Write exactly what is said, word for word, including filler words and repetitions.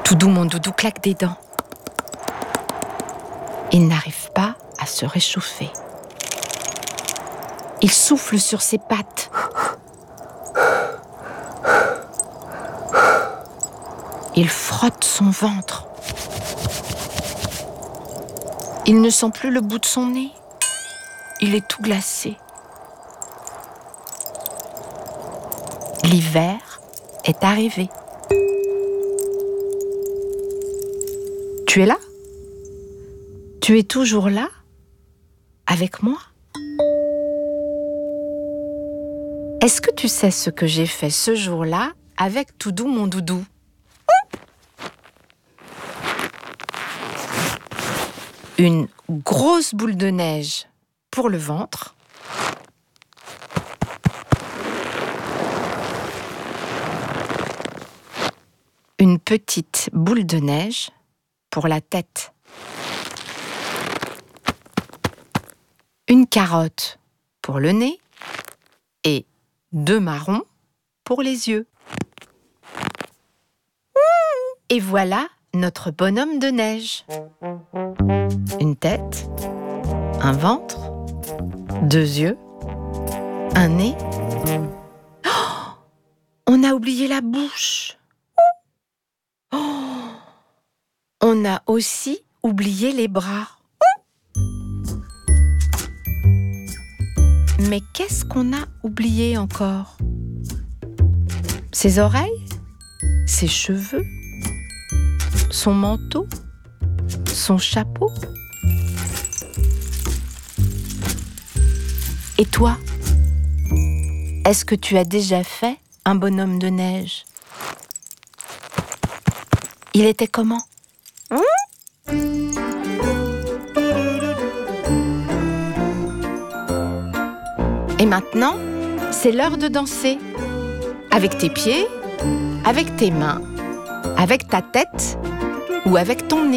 Toudou, mon doudou, claque des dents. Il n'arrive pas à se réchauffer. Il souffle sur ses pattes. Il frotte son ventre. Il ne sent plus le bout de son nez. Il est tout glacé. L'hiver est arrivé. Tu es là ? Tu es toujours là ? Avec moi ? Est-ce que tu sais ce que j'ai fait ce jour-là avec Toudou, mon doudou ? Une grosse boule de neige pour le ventre. Une petite boule de neige pour la tête. Une carotte pour le nez et deux marrons pour les yeux. Et voilà notre bonhomme de neige. Une tête, un ventre, deux yeux, un nez. Oh, on a oublié la bouche. Oh, on a aussi oublié les bras. Mais qu'est-ce qu'on a oublié encore ? Ses oreilles ? Ses cheveux ? Son manteau ? Son chapeau ? Et toi ? Est-ce que tu as déjà fait un bonhomme de neige ? Il était comment ? Et maintenant, c'est l'heure de danser. Avec tes pieds, avec tes mains, avec ta tête ou avec ton nez.